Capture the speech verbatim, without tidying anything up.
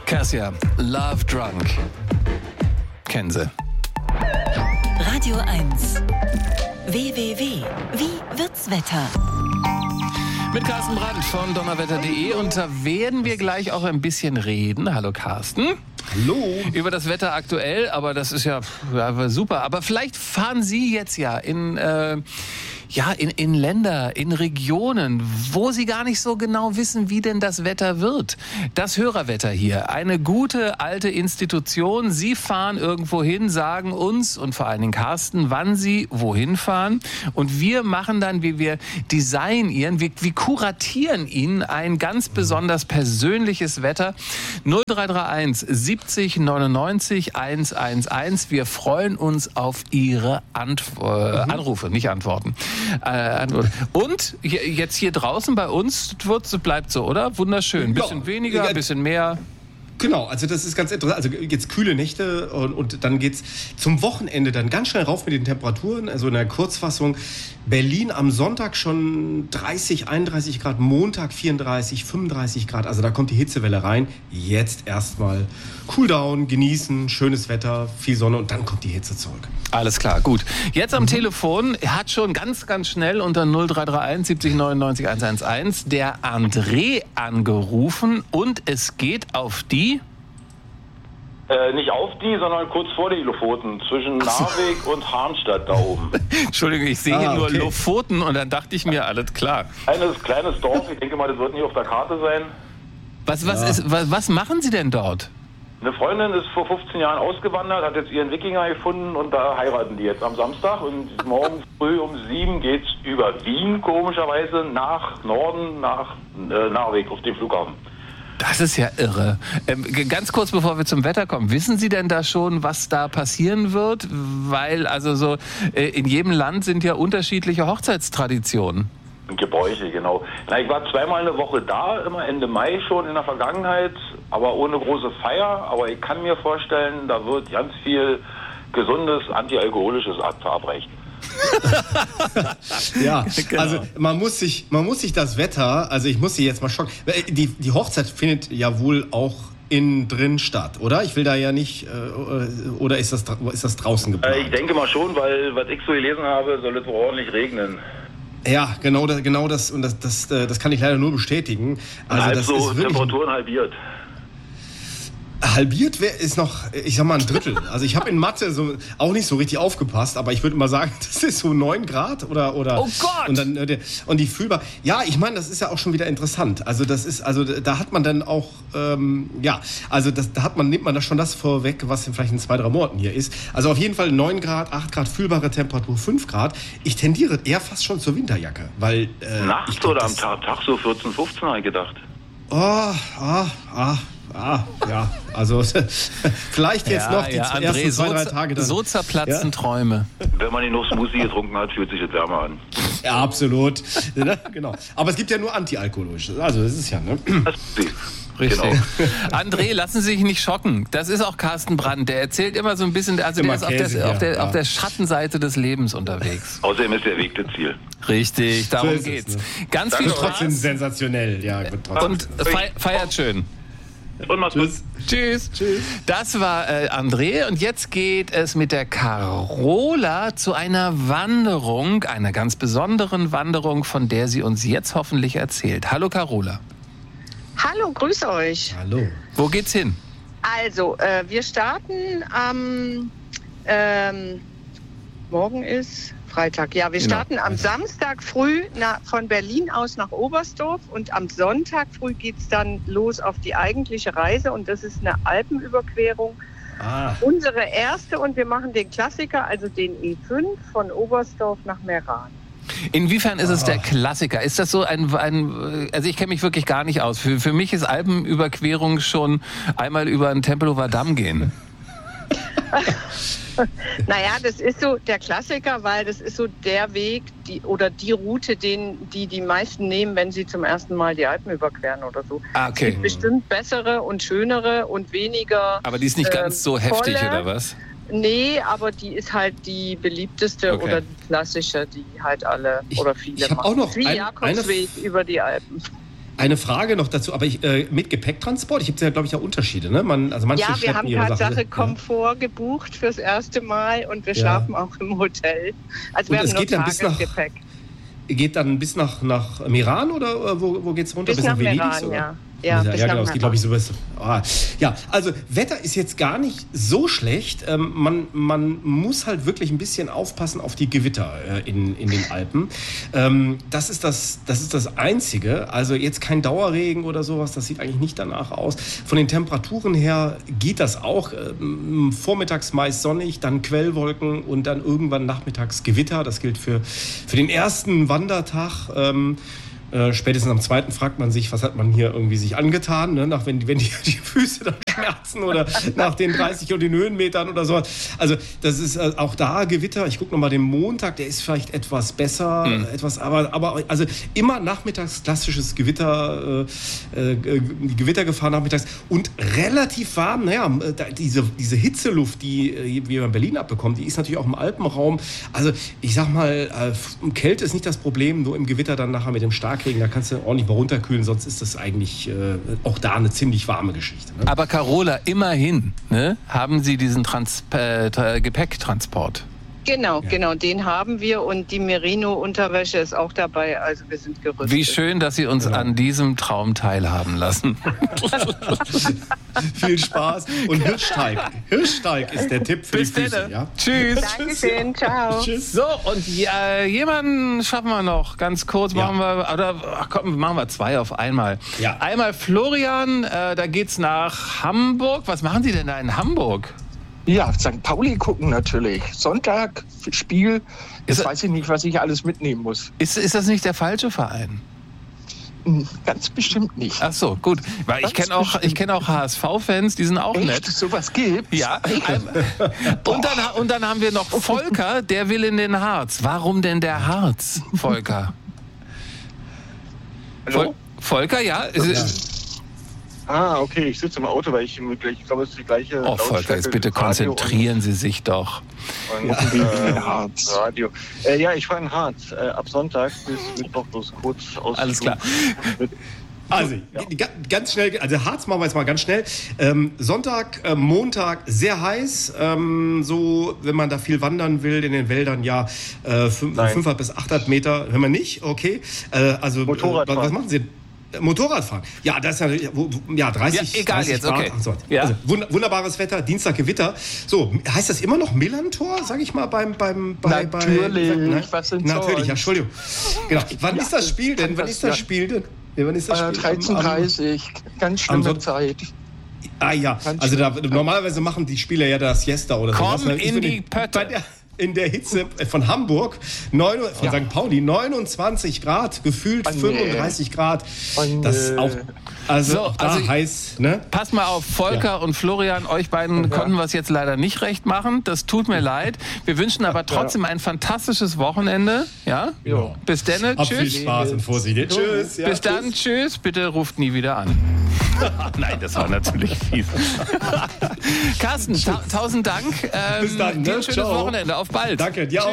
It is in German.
Cassia, Love Drunk. Kennen Sie. Radio eins. W W W. Wie wird's Wetter? Mit Carsten Brandt von donnerwetter punkt de und da werden wir gleich auch ein bisschen reden. Hallo Carsten. Hallo. Über das Wetter aktuell, aber das ist ja, ja super. Aber vielleicht fahren Sie jetzt ja in... Äh, Ja, in, in Länder, in Regionen, wo Sie gar nicht so genau wissen, wie denn das Wetter wird. Das Hörerwetter hier, eine gute alte Institution. Sie fahren irgendwo hin, sagen uns und vor allen Dingen Carsten, wann Sie wohin fahren. Und wir machen dann, wie wir designieren, wir, wir kuratieren Ihnen ein ganz besonders persönliches Wetter. null drei drei eins siebzig neunundneunzig hundertelf. Wir freuen uns auf Ihre Antw- äh, Anrufe, nicht Antworten. Äh, und jetzt hier draußen bei uns bleibt so, oder? Wunderschön. Ein bisschen ja, weniger, ein bisschen mehr. Genau, also das ist ganz interessant. Also jetzt kühle Nächte und, und dann geht's zum Wochenende dann ganz schnell rauf mit den Temperaturen. Also in der Kurzfassung Berlin am Sonntag schon dreißig, einunddreißig Grad, Montag vierunddreißig, fünfunddreißig Grad. Also da kommt die Hitzewelle rein. Jetzt erstmal Cooldown, genießen, schönes Wetter, viel Sonne und dann kommt die Hitze zurück. Alles klar, gut. Jetzt am mhm. Telefon hat schon ganz, ganz schnell unter null drei drei eins siebzig neunundneunzig hundertelf der André angerufen und es geht auf die Äh, nicht auf die, sondern kurz vor die Lofoten, zwischen Narvik und Harnstadt da oben. Entschuldigung, ich sehe ah, hier nur okay. Lofoten und dann dachte ich mir, alles klar. Kleines, kleines Dorf, ich denke mal, das wird nicht auf der Karte sein. Was, was, ja. ist, was, was machen Sie denn dort? Eine Freundin ist vor fünfzehn Jahren ausgewandert, hat jetzt ihren Wikinger gefunden und da heiraten die jetzt am Samstag. Und morgen früh um sieben geht's über Wien, komischerweise, nach Norden, nach äh, Narvik auf den Flughafen. Das ist ja irre. Ähm, ganz kurz, bevor wir zum Wetter kommen, wissen Sie denn da schon, was da passieren wird? Weil also so äh, in jedem Land sind ja unterschiedliche Hochzeitstraditionen. Gebräuche, genau. Na, ich war zweimal eine Woche da, immer Ende Mai schon in der Vergangenheit, aber ohne große Feier. Aber ich kann mir vorstellen, da wird ganz viel gesundes, antialkoholisches verabreicht. Ja, genau. Also man muss sich, man muss sich das Wetter, also ich muss Sie jetzt mal schocken. Die, die Hochzeit findet ja wohl auch innen drin statt, oder? Ich will da ja nicht, äh, oder ist das, ist das draußen geplant? Äh, ich denke mal schon, weil was ich so gelesen habe, soll es wohl ordentlich regnen. Ja, genau das, genau das und das, das, das kann ich leider nur bestätigen. Also halb das so ist wirklich Temperaturen halbiert. Halbiert wär, ist noch, ich sag mal, ein Drittel. Also ich habe in Mathe so, auch nicht so richtig aufgepasst, aber ich würde mal sagen, das ist so neun Grad oder oder. Oh Gott! Und dann äh, und die fühlbar. Ja, ich meine, das ist ja auch schon wieder interessant. Also das ist, also da hat man dann auch, ähm, ja, also das, da hat man nimmt man da schon das vorweg, was vielleicht in zwei drei Monaten hier ist. Also auf jeden Fall neun Grad, acht Grad fühlbare Temperatur, fünf Grad. Ich tendiere eher fast schon zur Winterjacke, weil äh, nachts ich glaub, oder am das, Tag, Tag so vierzehn, fünfzehn habe ich gedacht. Oh, ah, ah. Ah, ja, also vielleicht jetzt ja, noch die ja, ersten André, zwei, so, drei Tage dann. So zerplatzen ja? Träume. Wenn man genug Smoothie getrunken hat, fühlt sich das wärmer an. Ja, absolut. Genau. Aber es gibt ja nur antialkoholisches. Also das ist ja, ne? Richtig. Genau. André, lassen Sie sich nicht schocken. Das ist auch Carsten Brandt. Der erzählt immer so ein bisschen, also Immer der ist auf Käse, der, auf, der, ja. auf der Schattenseite des Lebens unterwegs. Außerdem ist der Weg das Ziel. Richtig, darum So ist es, geht's. ne? Ganz Danke viel euch. Trotzdem Spaß sensationell. Ja, gut, trotzdem. und fei- feiert schön. Und mach's gut. Tschüss. Tschüss. Tschüss. Das war äh, André und jetzt geht es mit der Carola zu einer Wanderung, einer ganz besonderen Wanderung, von der sie uns jetzt hoffentlich erzählt. Hallo Carola. Hallo, grüß euch. Hallo. Wo geht's hin? Also, äh, wir starten am, ähm, morgen ist Freitag. Ja, wir Genau. starten am Samstag früh na, von Berlin aus nach Oberstdorf und am Sonntag früh geht's dann los auf die eigentliche Reise und das ist eine Alpenüberquerung. Ah. Unsere erste und wir machen den Klassiker, also den E fünf von Oberstdorf nach Meran. Inwiefern ist es der Klassiker? Ist das so ein, ein also ich kenne mich wirklich gar nicht aus. Für, für mich ist Alpenüberquerung schon einmal über den Tempelhofer Damm gehen. Naja, das ist so der Klassiker, weil das ist so der Weg die, oder die Route, den die die meisten nehmen, wenn sie zum ersten Mal die Alpen überqueren oder so. Ah, okay. Es gibt bestimmt bessere und schönere und weniger. Aber die ist nicht ganz ähm, so heftig, volle. oder was? Nee, aber die ist halt die beliebteste Okay. oder die klassische, die halt alle Ich- oder viele ich hab machen. auch noch Wie ein- Jakobsweg über die Alpen. Eine Frage noch dazu, aber ich, äh, mit Gepäcktransport, ich habe ja, glaube ich, ja Unterschiede, ne? Man, also manche Ja, wir haben ihre Tatsache Sachen, Komfort ja. gebucht fürs erste Mal und wir Ja. schlafen auch im Hotel. Also Und wir es haben nur geht dann bis nach- Tagesgepäck. Geht dann bis nach, nach Meran oder äh, wo, wo geht's runter? Bis, nach Venedig Meran, sogar? ja. Ja, ja, bis ja nach genau, es geht, glaube ich, Meran. so bis. Ah, ja, also Wetter ist jetzt gar nicht so schlecht. Ähm, man, man muss halt wirklich ein bisschen aufpassen auf die Gewitter äh, in, in den Alpen. Ähm, das, ist das, das ist das Einzige. Also jetzt kein Dauerregen oder sowas, das sieht eigentlich nicht danach aus. Von den Temperaturen her geht das auch. Ähm, vormittags meist sonnig, dann Quellwolken und dann irgendwann nachmittags Gewitter. Das gilt für, für den ersten Wandertag. Ähm, Äh, spätestens am zweiten fragt man sich, was hat man hier irgendwie sich angetan, ne? Nach, wenn, wenn die, die Füße dann schmerzen oder nach den dreißig und den Höhenmetern oder so. Also das ist äh, auch da Gewitter. Ich gucke nochmal den Montag, der ist vielleicht etwas besser, Mhm. äh, etwas, aber, aber also immer nachmittags klassisches Gewitter, äh, äh, Gewittergefahr nachmittags und relativ warm. Naja, da, diese, diese Hitzeluft, die äh, wir in Berlin abbekommen, die ist natürlich auch im Alpenraum. Also ich sag mal, äh, Kälte ist nicht das Problem, nur im Gewitter dann nachher mit dem Starkregen, da kannst du ordentlich mal runterkühlen, sonst ist das eigentlich äh, auch da eine ziemlich warme Geschichte. Ne? Aber Carola, immerhin ne, haben Sie diesen Trans- äh, Tra- Gepäcktransport. Genau, genau, den haben wir und die Merino-Unterwäsche ist auch dabei, also wir sind gerüstet. Wie schön, dass Sie uns Ja. an diesem Traum teilhaben lassen. Viel Spaß und Hirschteig. Hirschteig ist der Tipp für Bis die Füße. dann. Ja? Tschüss. Dankeschön, ciao. Tschüss. So, und ja, jemanden schaffen wir noch. Ganz kurz Ja. machen wir, oder ach komm, machen wir zwei auf einmal. Ja. Einmal Florian, äh, da geht's nach Hamburg. Was machen Sie denn da in Hamburg? Ja, Sankt Pauli gucken natürlich. Sonntag, Spiel. Jetzt Ist- weiß ich nicht, was ich alles mitnehmen muss. Ist, ist das nicht der falsche Verein? Hm, Ganz bestimmt nicht. Ach so, gut. Weil ich Ganz kenne auch, ich bestimmt. kenn auch H S V-Fans, die sind auch Echt? nett. Sowas gibt? Ja. Und dann, und dann haben wir noch Volker, der will in den Harz. Warum denn der Harz, Volker? Vol Volker, ja? Ah, okay, ich sitze im Auto, weil ich, ich glaube, es ist die gleiche. Oh, Volker, jetzt bitte konzentrieren Sie sich doch. Und, und, äh, Harz. Radio. Äh, ja, ich fahre in Harz. Äh, ab Sonntag bis Mittwoch bloß kurz aus. Alles klar. Also, ga- ganz schnell, also Harz machen wir jetzt mal ganz schnell. Ähm, Sonntag, äh, Montag sehr heiß. Ähm, so, wenn man da viel wandern will in den Wäldern, ja, äh, fünf- Nein. fünfhundert bis achthundert Meter, wenn man nicht, okay. Äh, also, Motorradfahren. Äh, was, was machen Sie? Äh, Motorradfahren. Ja, das ist natürlich, wo- wo- ja, dreißig, Ja, egal dreißig jetzt, Grad. okay. Ach so. Ja. Also, wund- wunderbares Wetter, Dienstag Gewitter. So, heißt das immer noch Millantor, sag ich mal, beim, beim, bei, Natürlich, bei, ne? was denn Natürlich, sonst? ja, Entschuldigung. Genau. Wann Ja, ist das Spiel denn? Wann das- ist das ja. Spiel denn? Ja, wann ist das Äh, Spiel? Am- dreizehn Uhr dreißig, ganz am schlimme Son- Zeit. Ah ja, Ganz also da, schön. normalerweise machen die Spieler ja das Siesta oder so. Komm in die Pötte. Bei der, in der Hitze von Hamburg, neun, von Ja. Sankt Pauli, neunundzwanzig Grad, gefühlt Oh, nee. fünfunddreißig Grad. Oh, Das ist nee. auch, also So, auch da also- heiß, ne? Pass mal auf, Volker Ja. und Florian, euch beiden konnten wir es jetzt leider nicht recht machen. Das tut mir leid. Wir wünschen aber trotzdem ein fantastisches Wochenende. Ja? Ja. Bis dann. Habt viel Tschüss. Spaß und Vorsicht. Tschüss. Ja, Bis dann. tschüss. Tschüss. Bitte ruft nie wieder an. Nein, das war natürlich fies. Carsten, ta tausend Dank. Ähm, Bis dann, ne? dir ein schönes Ciao. Wochenende. Auf bald. Danke, dir auch.